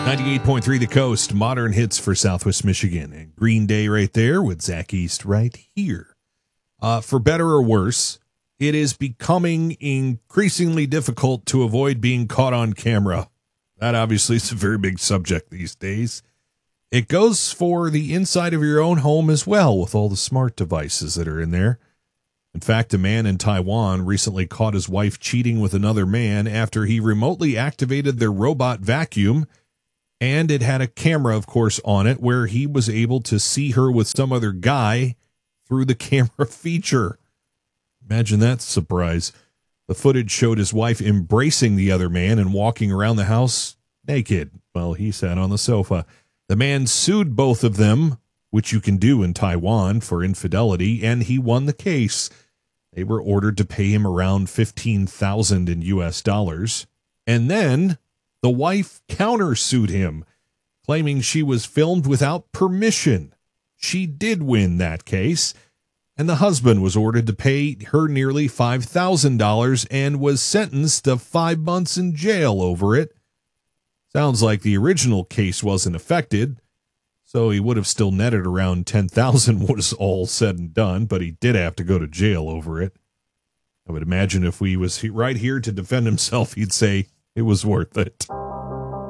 98.3 The Coast, modern hits for Southwest Michigan. And Green Day right there with Zach East right here. For better or worse, it is becoming increasingly difficult to avoid being caught on camera. That obviously is a very big subject these days. It goes for the inside of your own home as well, with all the smart devices that are in there. In fact, a man in Taiwan recently caught his wife cheating with another man after he remotely activated their robot vacuum. And it had a camera, of course, on it where he was able to see her with some other guy through the camera feature. Imagine that surprise. The footage showed his wife embracing the other man and walking around the house naked while he sat on the sofa. The man sued both of them, which you can do in Taiwan, for infidelity, and he won the case. They were ordered to pay him around $15,000 in U.S. dollars. And then the wife countersued him, claiming she was filmed without permission. She did win that case, and the husband was ordered to pay her nearly $5,000 and was sentenced to 5 months in jail over it. Sounds like the original case wasn't affected, so he would have still netted around $10,000 was all said and done, but he did have to go to jail over it. I would imagine if he was right here to defend himself, he'd say it was worth it.